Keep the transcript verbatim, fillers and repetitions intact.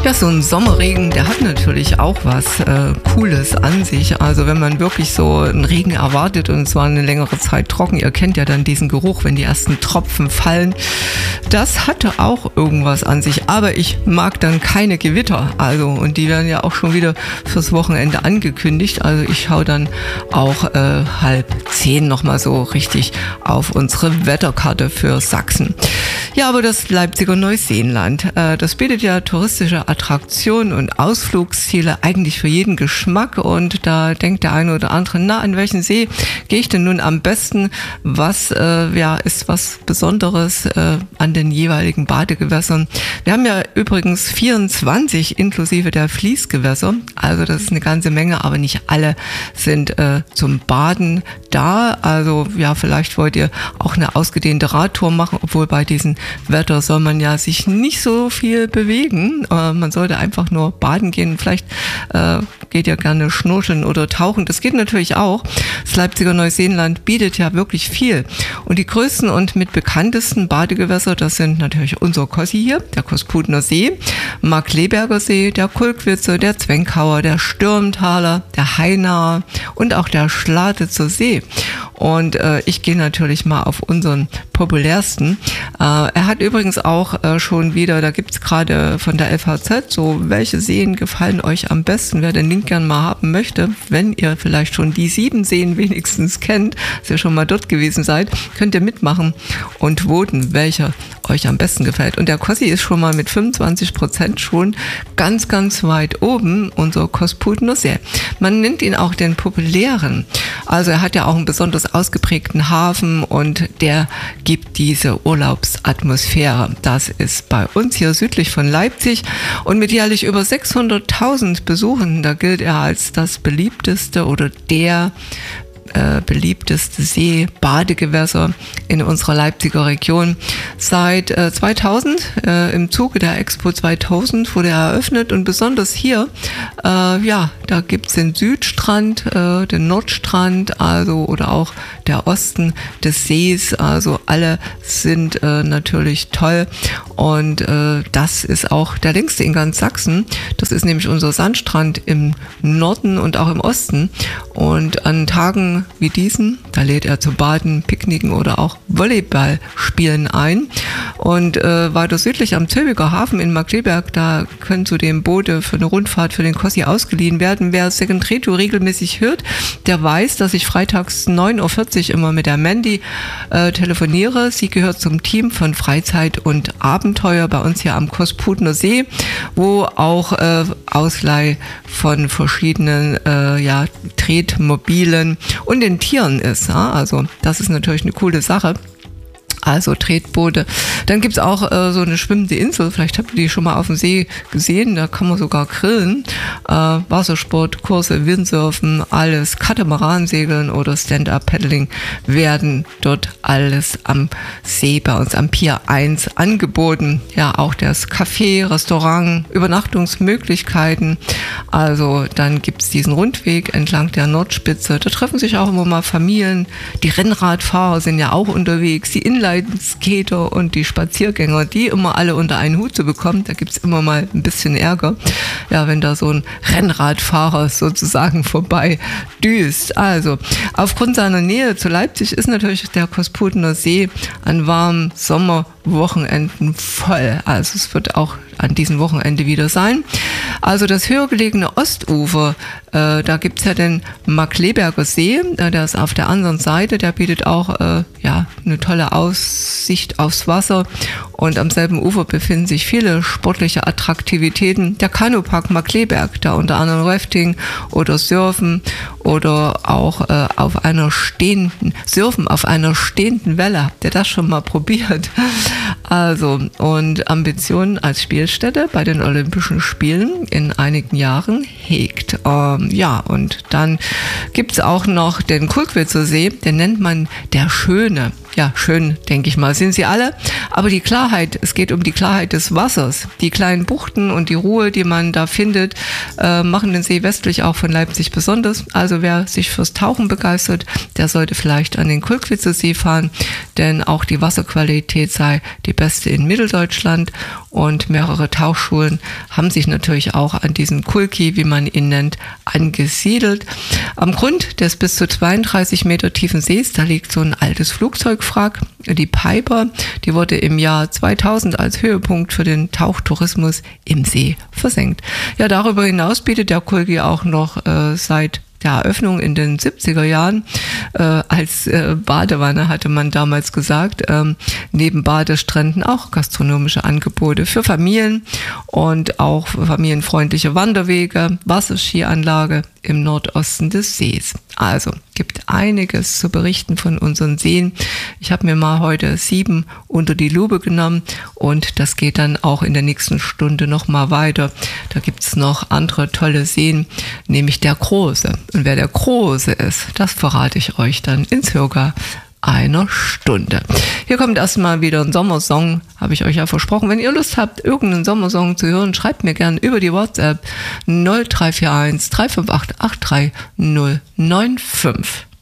Ja, so ein Sommerregen, der hat natürlich auch was äh, Cooles an sich. Also wenn man wirklich so einen Regen erwartet und es war eine längere Zeit trocken, ihr kennt ja dann diesen Geruch, wenn die ersten Tropfen fallen. Das hatte auch irgendwas an sich, aber ich mag dann keine Gewitter. Also und die werden ja auch schon wieder fürs Wochenende angekündigt. Also ich schaue dann auch äh, halb zehn nochmal so richtig auf unsere Wetterkarte für Sachsen. Ja, aber das Leipziger Neuseenland, äh, das bietet ja touristische Attraktionen und Ausflugsziele eigentlich für jeden Geschmack und da denkt der eine oder andere, na, an welchen See gehe ich denn nun am besten? Was äh, ja, ist was Besonderes äh, an den jeweiligen Badegewässern? Wir haben ja übrigens vierundzwanzig inklusive der Fließgewässer, also das ist eine ganze Menge, aber nicht alle sind äh, zum Baden da. Also ja, vielleicht wollt ihr auch eine ausgedehnte Radtour machen, obwohl bei diesem Wetter soll man ja sich nicht so viel bewegen. Äh, man sollte einfach nur baden gehen. Vielleicht äh, geht ihr gerne schnorcheln oder tauchen. Das geht natürlich auch. Das Leipziger Neuseenland bietet ja wirklich viel. Und die größten und mit bekanntesten Badegewässer, das sind natürlich unser Kossi hier, der Kosputner See, Markkleeberger See, der Kulkwitzer, der Zwenkauer, der Stürmtaler, der Hainaer und auch der Schladitzer See. Und äh, ich gehe natürlich mal auf unseren populärsten. Äh, er hat übrigens auch äh, schon wieder, da gibt's gerade von der F A Z, so welche Seen gefallen euch am besten, wer den Link gern mal haben möchte, wenn ihr vielleicht schon die sieben Seen wenigstens kennt, dass ihr schon mal dort gewesen seid, könnt ihr mitmachen und voten, welcher euch am besten gefällt. Und der Kossi ist schon mal mit fünfundzwanzig Prozent schon ganz, ganz weit oben, unser Kosputner See. Man nennt ihn auch den populären. Also er hat ja auch einen besonders ausgeprägten Hafen und der gibt diese Urlaubsatmosphäre. Das ist bei uns hier südlich von Leipzig und mit jährlich über sechshunderttausend Besuchern, da gilt er als das beliebteste oder der Äh, beliebteste See, Badegewässer in unserer Leipziger Region. Seit äh, zweitausend, äh, im Zuge der Expo zweitausend wurde er eröffnet und besonders hier, äh, ja, da gibt's den Südstrand, äh, den Nordstrand, also oder auch der Osten des Sees, also alle sind äh, natürlich toll und äh, das ist auch der längste in ganz Sachsen. Das ist nämlich unser Sandstrand im Norden und auch im Osten und an Tagen wie diesen, da lädt er zu Baden, Picknicken oder auch Volleyballspielen ein. Und äh, weiter südlich am Zülpicher Hafen in Markkleeberg, da können zudem Boote für eine Rundfahrt für den Kossi ausgeliehen werden. Wer Second Reto regelmäßig hört, der weiß, dass ich freitags neun Uhr vierzig immer mit der Mandy äh, telefoniere. Sie gehört zum Team von Freizeit und Abenteuer bei uns hier am Kosputner See, wo auch äh, Ausleih von verschiedenen äh, ja, Tretmobilen und den Tieren ist. Ja? Also das ist natürlich eine coole Sache. Also Tretboote. Dann gibt's auch äh, so eine schwimmende Insel, vielleicht habt ihr die schon mal auf dem See gesehen, da kann man sogar grillen. Äh, Wassersport, Kurse, Windsurfen, alles, Katamaransegeln oder Stand-Up-Paddling werden dort alles am See bei uns am Pier eins angeboten. Ja, auch das Café, Restaurant, Übernachtungsmöglichkeiten. Also dann gibt's diesen Rundweg entlang der Nordspitze. Da treffen sich auch immer mal Familien. Die Rennradfahrer sind ja auch unterwegs, die Inline Skater und die Spaziergänger, die immer alle unter einen Hut zu bekommen, da gibt's immer mal ein bisschen Ärger, ja, wenn da so ein Rennradfahrer sozusagen vorbei düst. Also, aufgrund seiner Nähe zu Leipzig ist natürlich der Kosputner See an warmen Sommerwochenenden voll. Also es wird auch an diesem Wochenende wieder sein. Also das höher gelegene Ostufer, äh, da gibt's ja den Markkleeberger See, äh, der ist auf der anderen Seite, der bietet auch äh, ja, eine tolle Aussicht aufs Wasser und am selben Ufer befinden sich viele sportliche Attraktivitäten. Der Kanupark Markkleeberg, da unter anderem Rafting oder Surfen oder auch äh, auf einer stehenden, Surfen auf einer stehenden Welle. Habt ihr das schon mal probiert? Also, und Ambitionen als Spielstätte bei den Olympischen Spielen in einigen Jahren hegt. Ähm, ja, und dann gibt's auch noch den Kulkwitzer See, den nennt man der Schöne. ja, schön, denke ich mal, sind sie alle. Aber die Klarheit, es geht um die Klarheit des Wassers. Die kleinen Buchten und die Ruhe, die man da findet, äh, machen den See westlich auch von Leipzig besonders. Also wer sich fürs Tauchen begeistert, der sollte vielleicht an den Kulkwitzer See fahren, denn auch die Wasserqualität sei die beste in Mitteldeutschland. Und mehrere Tauchschulen haben sich natürlich auch an diesen Kulki, wie man ihn nennt, angesiedelt. Am Grund des bis zu zweiunddreißig Meter tiefen Sees, da liegt so ein altes Flugzeugwrack, die Piper, die wurde im Jahr zweitausend als Höhepunkt für den Tauchtourismus im See versenkt. Ja, darüber hinaus bietet der Kulki auch noch äh, seit der Eröffnung in den siebziger Jahren äh, als äh, Badewanne, hatte man damals gesagt, ähm, neben Badestränden auch gastronomische Angebote für Familien und auch familienfreundliche Wanderwege, Wasserskianlage im Nordosten des Sees. Also gibt einiges zu berichten von unseren Seen. Ich habe mir mal heute sieben unter die Lupe genommen und das geht dann auch in der nächsten Stunde nochmal weiter. Da gibt's noch andere tolle Seen, nämlich der Große. Und wer der Große ist, das verrate ich euch dann in circa einer Stunde. Hier kommt erstmal wieder ein Sommersong, habe ich euch ja versprochen. Wenn ihr Lust habt, irgendeinen Sommersong zu hören, schreibt mir gerne über die WhatsApp null drei vier eins drei fünf acht acht drei null neun fünf.